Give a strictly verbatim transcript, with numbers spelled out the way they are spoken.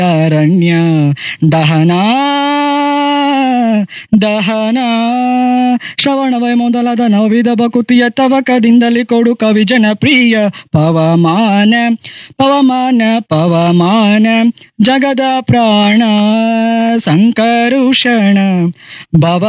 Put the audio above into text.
ಅರಣ್ಯ ದಹನ ದಹನ ಶ್ರವಣವೇ ಮೊದಲಾದ ನವವಿಧ ಭಕುತಿಯ ತವಕದಿಂದಲೇ ಕೊಡು ಕವಿ ಜನಪ್ರಿಯ ಪವಮಾನ ಪವಮಾನ ಪವಮಾನ ಜಗದ ಪ್ರಾಣ ಸಂಕರುಷಣ ಭವ